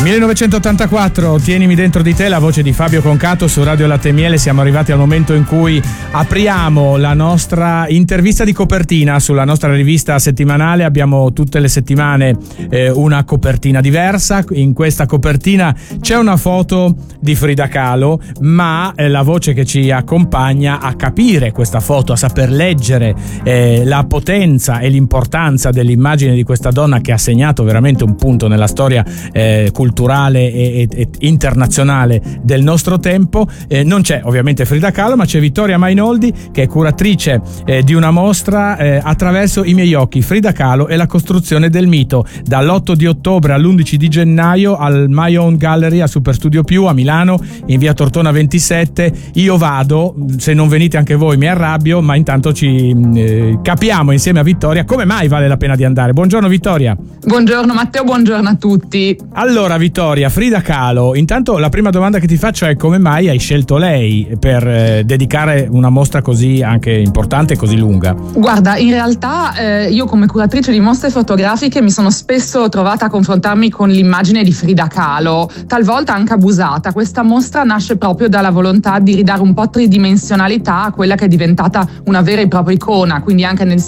1984, Tienimi dentro di te, la voce di Fabio Concato su Radio Latte e Miele. Siamo arrivati al momento in cui apriamo la nostra intervista di copertina sulla nostra rivista settimanale. Abbiamo tutte le settimane una copertina diversa. In questa copertina c'è una foto di Frida Kahlo, ma la voce che ci accompagna a capire questa foto, a saper leggere la potenza e l'importanza dell'immagine di questa donna che ha segnato veramente un punto nella storia culturale e internazionale del nostro tempo. Non c'è ovviamente Frida Kahlo, ma c'è Vittoria Mainoldi, che è curatrice di una mostra attraverso i miei occhi, Frida Kahlo e la costruzione del mito, dall'8 di ottobre all'11 di gennaio al My Own Gallery a Superstudio Più a Milano, in via Tortona 27. Io vado, se non venite anche voi mi arrabbio, ma intanto ci capiamo insieme a Vittoria come mai vale la pena di andare. Buongiorno Vittoria. Buongiorno Matteo, buongiorno a tutti. Allora Vittoria, Frida Kahlo, intanto la prima domanda che ti faccio è: come mai hai scelto lei per dedicare una mostra così anche importante e così lunga? Guarda, in realtà io come curatrice di mostre fotografiche mi sono spesso trovata a confrontarmi con l'immagine di Frida Kahlo, talvolta anche abusata. Questa mostra nasce proprio dalla volontà di ridare un po' tridimensionalità a quella che è diventata una vera e propria icona, quindi anche nel